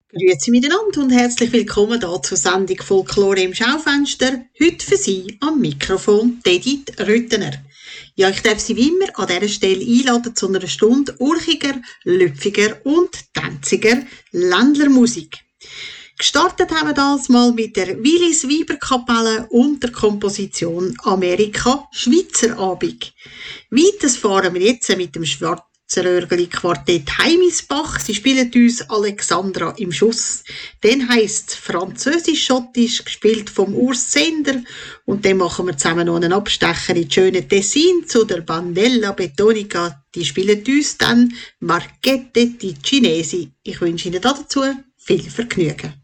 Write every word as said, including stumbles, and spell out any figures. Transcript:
Grüezi miteinander und herzlich willkommen hier zur Sendung Folklore im Schaufenster. Heute für Sie am Mikrofon Edith Rüttener. Ja, ich darf Sie wie immer an dieser Stelle einladen zu einer Stunde urchiger, lüpfiger und tänziger Ländlermusik. Gestartet haben wir das mal mit der Willis Weiberkapelle und der Komposition Amerika Schweizer Abend. Weiter fahren wir jetzt mit dem Schwarz Quartett Heimisbach. Sie spielen uns Alexandra im Schuss. Dann heisst Französisch-Schottisch, gespielt vom Urs Sender. Und dann machen wir zusammen noch einen Abstecher in schöne Tessin zu der Bandella Betonica. Die spielen uns dann Marchette di Cinesi. Ich wünsche Ihnen dazu viel Vergnügen.